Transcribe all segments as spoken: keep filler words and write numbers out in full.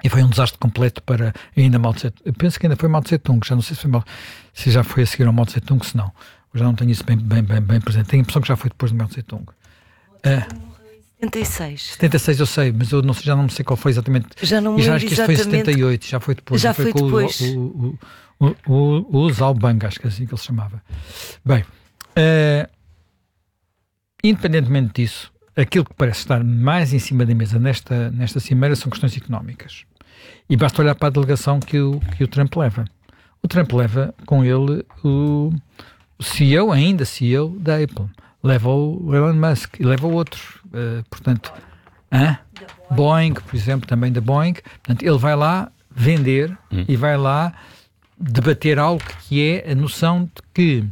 E foi um desastre completo para ainda Mao Tse-tung. Eu penso que ainda foi Mao Tse-tung, já não sei se, foi Mao, se já foi a seguir ao Mao Tse-tung, se não. Eu já não tenho isso bem, bem, bem, bem presente. Tenho a impressão que já foi depois do Mao Tse-tung. Uh, setenta e seis. setenta e seis eu sei, mas eu não, já não sei qual foi exatamente. Já não me e já lembro acho que isto exatamente. foi em setenta e oito, já foi depois. Já Já foi com depois. O, o, o, o, o, o Zhao Bang, acho que é assim que ele se chamava. Bem, uh, independentemente disso, aquilo que parece estar mais em cima da mesa nesta, nesta cimeira são questões económicas. E basta olhar para a delegação que o, que o Trump leva. O Trump leva com ele o, o C E O, ainda C E O da Apple. Leva o Elon Musk e leva outros. Uh, portanto, hein? Boeing, por exemplo, também da Boeing. Portanto, ele vai lá vender hum. e vai lá debater algo que é a noção de que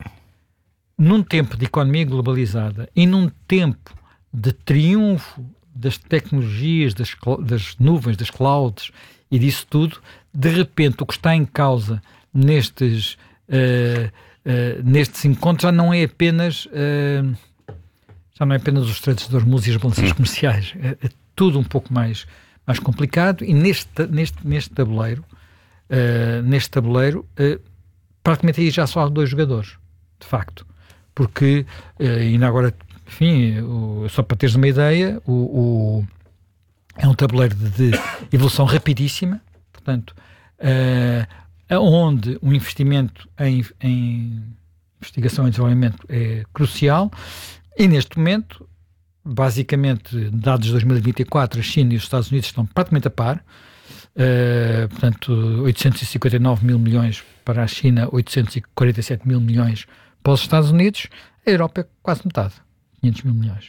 num tempo de economia globalizada e num tempo de triunfo das tecnologias, das, das nuvens, das clouds e disso tudo, de repente o que está em causa nestes, uh, uh, nestes encontros já não é apenas uh, já não é apenas os trades de hormônios e as balanças comerciais, é, é tudo um pouco mais, mais complicado e neste, neste, neste tabuleiro uh, neste tabuleiro uh, praticamente aí já só há dois jogadores, de facto, porque uh, ainda agora enfim, o, só para teres uma ideia, o, o, é um tabuleiro de, de evolução rapidíssima, portanto, uh, onde o investimento em, em investigação e desenvolvimento é crucial, e neste momento, basicamente, dados de dois mil e vinte e quatro, a China e os Estados Unidos estão praticamente a par, uh, portanto, oitocentos e cinquenta e nove mil milhões para a China, oitocentos e quarenta e sete mil milhões para os Estados Unidos, a Europa é quase metade. quinhentos mil milhões.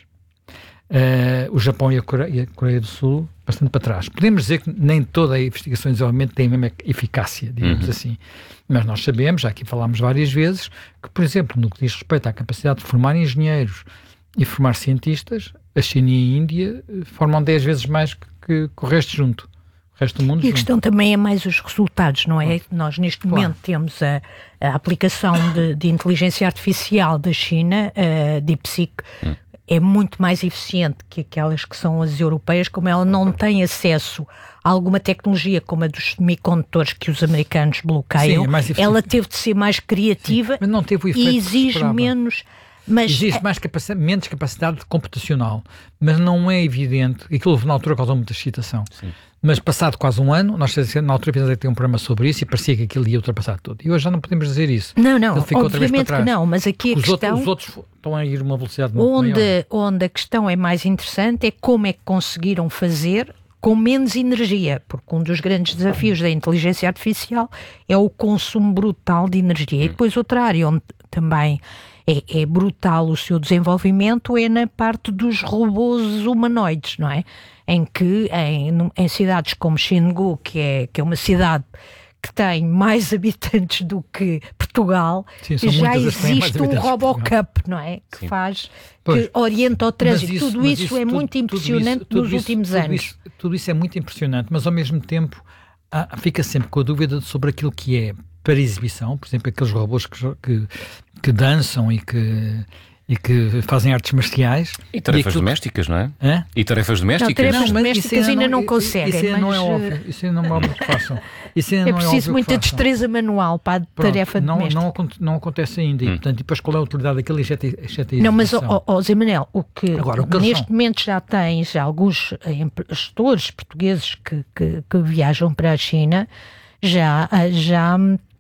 Uh, o Japão e a, Coreia, e a Coreia do Sul bastante para trás. Podemos dizer que nem toda a investigação e desenvolvimento tem a mesma eficácia, digamos uhum. assim. Mas nós sabemos, já aqui falámos várias vezes, que, por exemplo, no que diz respeito à capacidade de formar engenheiros e formar cientistas, a China e a Índia formam dez vezes mais que, que, que o resto junto. O resto do mundo e a junto. questão também é mais os resultados, não é? Claro. Nós neste Claro. momento temos a, a aplicação de, de inteligência artificial da China, a DeepSeek, hum. é muito mais eficiente que aquelas que são as europeias, como ela não tem acesso a alguma tecnologia como a dos semicondutores que os americanos bloqueiam. Sim, é ela teve de ser mais criativa. Sim, mas não teve o efeito e exige menos... Mas existe é... mais capacidade, menos capacidade computacional, mas não é evidente, aquilo na altura causou muita excitação. Sim. Mas passado quase um ano, nós na altura pensamos que tem um programa sobre isso e parecia que aquilo ia ultrapassar tudo. E hoje já não podemos dizer isso. Não, não, obviamente que não, mas aqui a os questão... Outros, os outros estão a ir uma velocidade muito onde, maior. Onde a questão é mais interessante é como é que conseguiram fazer com menos energia, porque um dos grandes desafios da inteligência artificial é o consumo brutal de energia. E depois outra área onde também é, é brutal o seu desenvolvimento é na parte dos robôs humanoides, não é? Em que em, em cidades como Chengdu, que é, que é uma cidade que tem mais habitantes do que Portugal, Sim, já existe um Robocup, não é? Que Sim. faz, pois, que orienta o trânsito. Isso, tudo isso, isso é tudo, muito impressionante tudo isso, nos últimos tudo anos. Isso, tudo isso é muito impressionante, mas ao mesmo tempo há, fica sempre com a dúvida sobre aquilo que é para exibição, por exemplo, aqueles robôs que, que, que dançam e que... e que fazem artes marciais. E tarefas e domésticas, que... não é? Hã? E tarefas domésticas. Não, tarefas domésticas ainda não, não conseguem. Isso ainda mas... não é óbvio. Isso ainda não é óbvio que façam. Isso ainda é não preciso é óbvio muita que destreza manual para a Pronto, tarefa não, doméstica. Não, não acontece ainda. Hum. E, portanto, e depois qual é a autoridade daquele exceto Não, mas, ó oh, oh, Zé Manel, o que, Agora, o que neste são? momento já tens alguns gestores portugueses que, que, que viajam para a China, já, já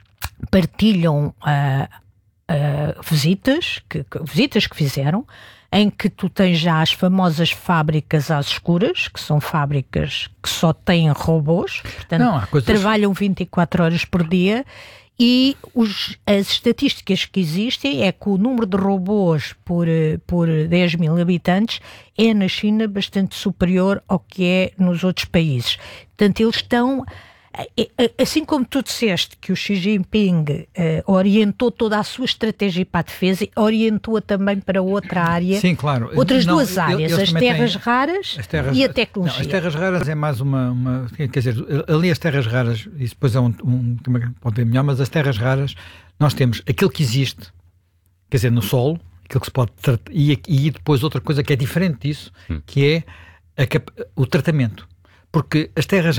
partilham a uh, Uh, visitas, que, que, visitas que fizeram, em que tu tens já as famosas fábricas às escuras, que são fábricas que só têm robôs, portanto Não, coisas... trabalham vinte e quatro horas por dia, e os, as estatísticas que existem é que o número de robôs por, por dez mil habitantes é na China bastante superior ao que é nos outros países. Portanto, eles estão... Assim como tu disseste que o Xi Jinping uh, orientou toda a sua estratégia para a defesa, orientou-a também para outra área, Sim, claro. outras não, duas áreas, as terras têm... raras as terras... e a tecnologia. Não, as terras raras é mais uma, uma... Quer dizer, ali as terras raras, isso depois é um, um pode ver melhor, mas as terras raras, nós temos aquilo que existe, quer dizer, no solo, aquilo que se pode tratar, e, e depois outra coisa que é diferente disso, hum. que é a, o tratamento. Porque as terras